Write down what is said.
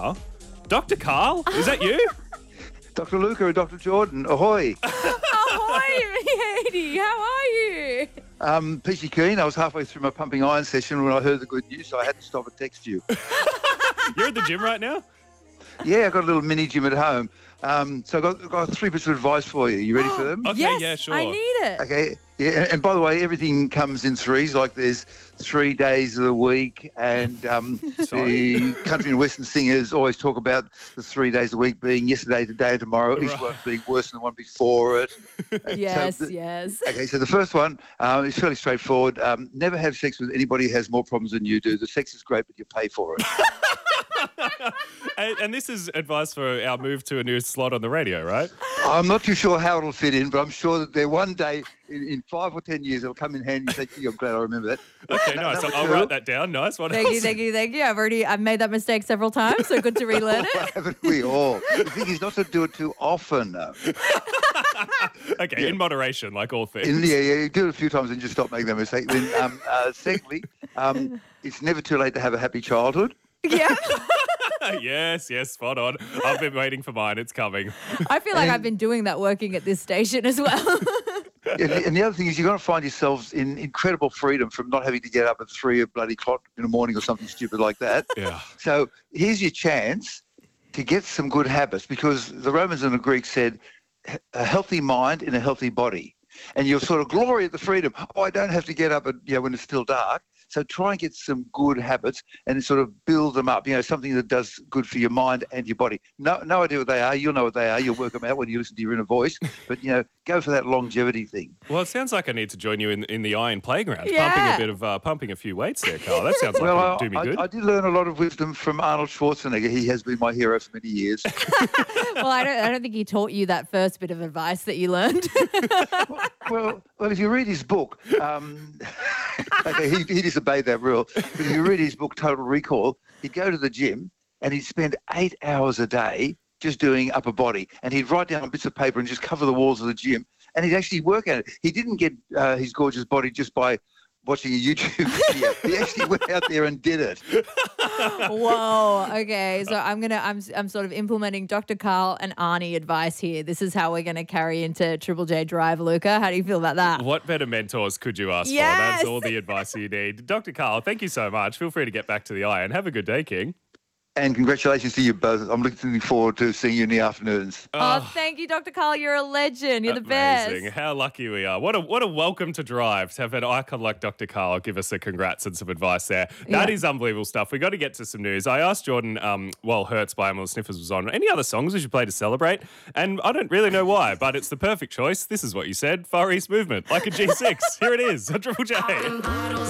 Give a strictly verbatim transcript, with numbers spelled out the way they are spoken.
Carl. Doctor Carl, is that you? Doctor Luca and Doctor Jordan, ahoy. Ahoy, matey. How are you? Um, Peachy Keen, I was halfway through my pumping iron session when I heard the good news, so I had to stop and text you. You're at the gym right now? Yeah, I got a little mini gym at home. Um, so I've got, I've got three bits of advice for you. You ready for them? Okay, yes, yeah, sure. I need it. Okay. Yeah, and, and by the way, everything comes in threes. Like there's three days of the week, and um, the country and western singers always talk about the three days a week being yesterday, today, and tomorrow. Each Right. one being worse than the one before it. Yes, So the- yes. Okay, so the first one um, is fairly straightforward. Um, never have sex with anybody who has more problems than you do. The sex is great, but you pay for it. and, and this is advice for our move to a new slot on the radio, right? I'm not too sure how it'll fit in, but I'm sure that there one day in, in five or ten years it'll come in handy. You say, "Gee, I'm glad I remember that." Okay, No- nice. number I'll two- write that down. Nice. What Thank else? you, thank you, thank you. I've already I've made that mistake several times, so good to relearn it. Haven't we all? The thing is not to do it too often. though. Okay, Yeah. in moderation, like all things. In, yeah, yeah, you do it a few times and just stop making that mistake. Then, um, uh, secondly, um, it's never too late to have a happy childhood. Yeah. yes, yes, spot on. I've been waiting for mine. It's coming. I feel like I've been doing that working at this station as well. And, and the other thing is you're going to find yourselves in incredible freedom from not having to get up at three a bloody clock in the morning or something stupid like that. Yeah. So here's your chance to get some good habits, because the Romans and the Greeks said a healthy mind in a healthy body. And you'll sort of glory at the freedom. Oh, I don't have to get up at, you know, when it's still dark. So try and get some good habits and sort of build them up, you know, something that does good for your mind and your body. No no idea what they are. You'll know what they are. You'll work them out when you listen to your inner voice. But, you know, go for that longevity thing. Well, it sounds like I need to join you in in the Iron Playground, Yeah. pumping a bit of uh, pumping a few weights there, Carl. That sounds like Well, it'd do me I, good. I, I did learn a lot of wisdom from Arnold Schwarzenegger. He has been my hero for many years. Well, I don't I don't think he taught you that first bit of advice that you learned. well, well, if you read his book, um, okay, he, he disobeyed that rule. But if you read his book, Total Recall, he'd go to the gym and he'd spend eight hours a day just doing upper body. And he'd write down on bits of paper and just cover the walls of the gym. And he'd actually work at it. He didn't get uh, his gorgeous body just by watching a YouTube video. He actually went out there and did it. Whoa. Okay. So I'm gonna I'm I'm sort of implementing Doctor Carl and Arnie advice here. This is how we're gonna carry into Triple J Drive, Luca. How do you feel about that? What better mentors could you ask Yes. for? That's all the advice you need. Doctor Carl, thank you so much. Feel free to get back to the Iron. Have a good day, King. And congratulations to you both. I'm looking forward to seeing you in the afternoons. Oh, thank you, Doctor Carl. You're a legend. You're the Amazing. best. How lucky we are. What a what a welcome to Drive to have an icon like Doctor Carl give us a congrats and some advice there. That Yeah. is unbelievable stuff. We got to get to some news. I asked Jordan um, while Hertz by Emma Sniffers was on, any other songs we should play to celebrate? And I don't really know why, but it's the perfect choice. This is what you said. Far East Movement, like a G six. Here it is, a Triple J.